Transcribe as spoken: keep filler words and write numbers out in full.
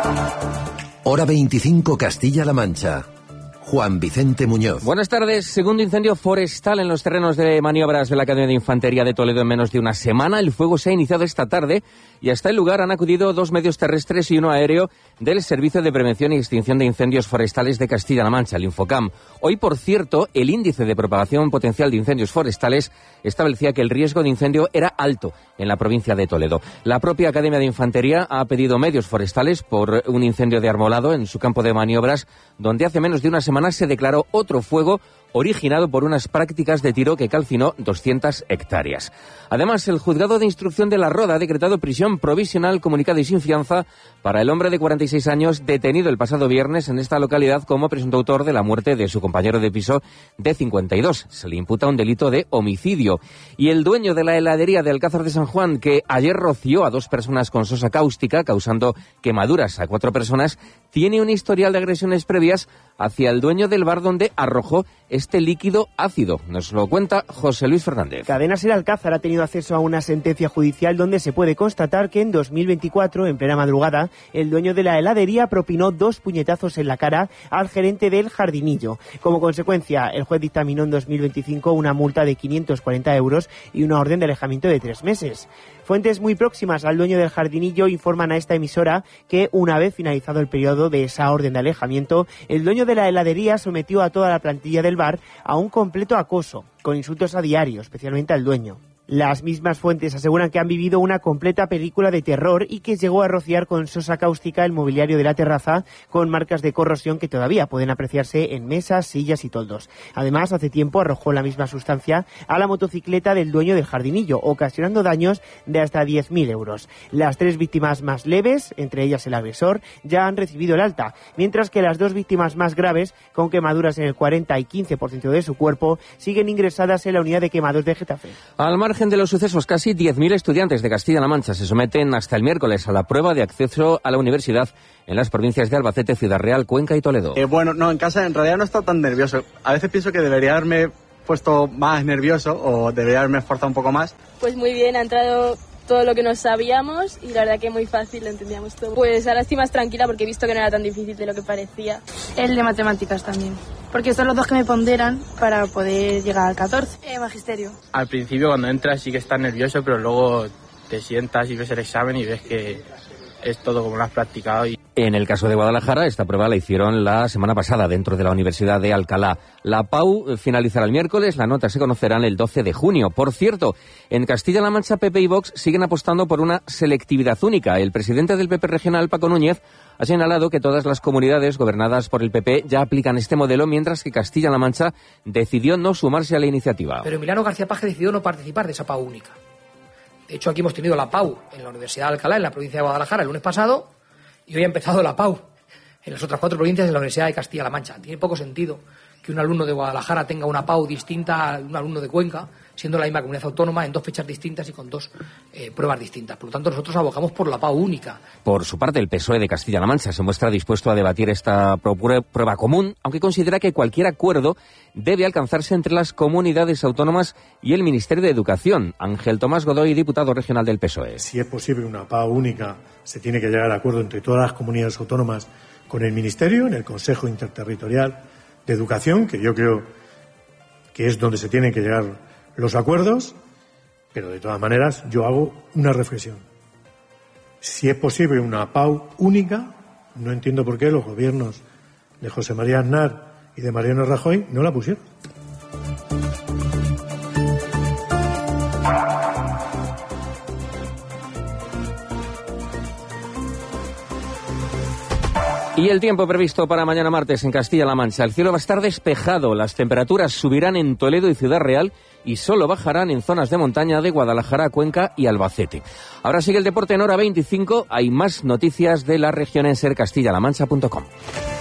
Hora veinticinco, Castilla-La Mancha. Juan Vicente Muñoz. Buenas tardes. Segundo incendio forestal en los terrenos de maniobras de la Academia de Infantería de Toledo en menos de una semana. El fuego se ha iniciado esta tarde y hasta el lugar han acudido dos medios terrestres y uno aéreo del Servicio de Prevención y Extinción de Incendios Forestales de Castilla-La Mancha, el Infocam. Hoy, por cierto, el índice de propagación potencial de incendios forestales establecía que el riesgo de incendio era alto en la provincia de Toledo. La propia Academia de Infantería ha pedido medios forestales por un incendio de arbolado en su campo de maniobras, donde hace menos de una semana se declaró otro fuego originado por unas prácticas de tiro que calcinó doscientas hectáreas. Además, el Juzgado de Instrucción de La Roda ha decretado prisión provisional comunicada y sin fianza para el hombre de cuarenta y seis años detenido el pasado viernes en esta localidad como presunto autor de la muerte de su compañero de piso de cincuenta y dos. Se le imputa un delito de homicidio. Y el dueño de la heladería de Alcázar de San Juan, que ayer roció a dos personas con sosa cáustica, causando quemaduras a cuatro personas, tiene un historial de agresiones previas hacia el dueño del bar donde arrojó este líquido ácido. Nos lo cuenta José Luis Fernández. Cadena Ser Alcázar ha tenido acceso a una sentencia judicial donde se puede constatar que en dos mil veinticuatro, en plena madrugada, el dueño de la heladería propinó dos puñetazos en la cara al gerente del Jardinillo. Como consecuencia, el juez dictaminó en dos mil veinticinco una multa de quinientos cuarenta euros y una orden de alejamiento de tres meses. Fuentes muy próximas al dueño del Jardinillo informan a esta emisora que, una vez finalizado el periodo de esa orden de alejamiento, el dueño de la heladería sometió a toda la plantilla del bar a un completo acoso, con insultos a diario, especialmente al dueño. Las mismas fuentes aseguran que han vivido una completa película de terror y que llegó a rociar con sosa cáustica el mobiliario de la terraza con marcas de corrosión que todavía pueden apreciarse en mesas, sillas y toldos. Además, hace tiempo arrojó la misma sustancia a la motocicleta del dueño del Jardinillo, ocasionando daños de hasta diez mil euros. Las tres víctimas más leves, entre ellas el agresor, ya han recibido el alta, mientras que las dos víctimas más graves, con quemaduras en el cuarenta y quince por ciento de su cuerpo, siguen ingresadas en la unidad de quemados de Getafe. Al margen de los sucesos, casi diez mil estudiantes de Castilla-La Mancha se someten hasta el miércoles a la prueba de acceso a la universidad en las provincias de Albacete, Ciudad Real, Cuenca y Toledo. Eh, bueno, no, en casa en realidad no he estado tan nervioso. A veces pienso que debería haberme puesto más nervioso o debería haberme esforzado un poco más. Pues muy bien, ha entrado todo lo que nos sabíamos y la verdad que muy fácil, lo entendíamos todo. Pues ahora estoy más tranquila porque he visto que no era tan difícil de lo que parecía. El de matemáticas también, porque son los dos que me ponderan para poder llegar al catorce. Eh, magisterio. Al principio cuando entras sí que estás nervioso, pero luego te sientas y ves el examen y ves que es todo como lo has practicado. Y... En el caso de Guadalajara, esta prueba la hicieron la semana pasada dentro de la Universidad de Alcalá. La P A U finalizará el miércoles, las notas se conocerán el doce de junio. Por cierto, en Castilla-La Mancha, P P y Vox siguen apostando por una selectividad única. El presidente del P P regional, Paco Núñez, ha señalado que todas las comunidades gobernadas por el P P ya aplican este modelo, mientras que Castilla-La Mancha decidió no sumarse a la iniciativa. Pero Emiliano García Paje decidió no participar de esa P A U única. De hecho, aquí hemos tenido la P A U en la Universidad de Alcalá, en la provincia de Guadalajara, el lunes pasado, y hoy ha empezado la P A U en las otras cuatro provincias de la Universidad de Castilla-La Mancha. Tiene poco sentido que un alumno de Guadalajara tenga una P A U distinta a un alumno de Cuenca, siendo la misma comunidad autónoma en dos fechas distintas y con dos eh, pruebas distintas. Por lo tanto, nosotros abogamos por la P A U única. Por su parte, el P S O E de Castilla-La Mancha se muestra dispuesto a debatir esta prueba común, aunque considera que cualquier acuerdo debe alcanzarse entre las comunidades autónomas y el Ministerio de Educación. Ángel Tomás Godoy, diputado regional del P S O E. Si es posible una P A U única, se tiene que llegar a acuerdo entre todas las comunidades autónomas con el Ministerio, en el Consejo Interterritorial de Educación, que yo creo que es donde se tienen que llegar los acuerdos, pero de todas maneras yo hago una reflexión. Si es posible una P A U única, no entiendo por qué los gobiernos de José María Aznar y de Mariano Rajoy no la pusieron. Y el tiempo previsto para mañana martes en Castilla-La Mancha. El cielo va a estar despejado, las temperaturas subirán en Toledo y Ciudad Real y solo bajarán en zonas de montaña de Guadalajara, Cuenca y Albacete. Ahora sigue el deporte en hora veinticinco. Hay más noticias de la región en ser castilla la mancha punto com.